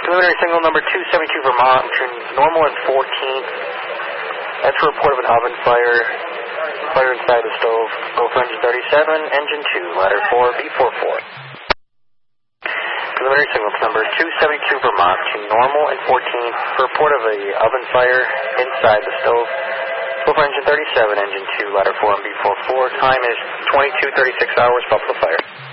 Preliminary signal number 272 Vermont, between normal and 14th. That's a report of an oven fire. Fire inside the stove. Go for engine 37, engine 2, ladder 4, B44. Preliminary signal number 272 Vermont, between normal and 14th. Report of a oven fire inside the stove. Go for engine 37, engine 2, ladder 4, and B44. Time is 22:36 hours, Buffalo Fire.